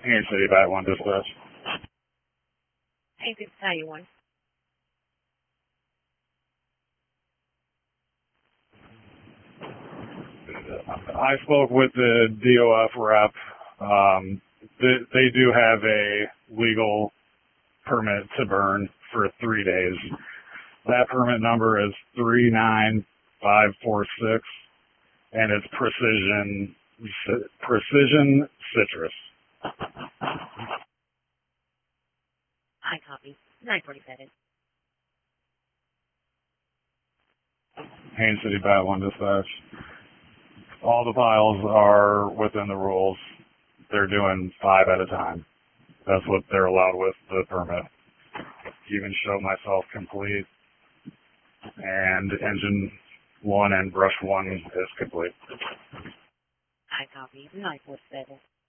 Haines City, Bat 1 dispatch. Haines City, Battalion 1. I spoke with the DOF rep. They do have a legal permit to burn for 3 days. That permit number is 39546, and it's Precision Citrus. I copy. 947. Haines City, Bat 1 dispatch. All the piles are within the rules. They're doing 5 at a time. That's what they're allowed with the permit. Even show myself complete. And engine 1 and brush 1 is complete. I copy. 947.